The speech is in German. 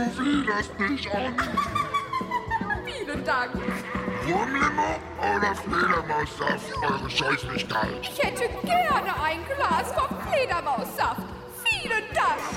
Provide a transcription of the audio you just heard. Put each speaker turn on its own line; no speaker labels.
widerst mich an.
Vielen Dank.
Rumlimo oder Fledermaussaft, eure Scheußlichkeit?
Ich hätte gerne ein Glas vom Fledermaussaft. Vielen Dank.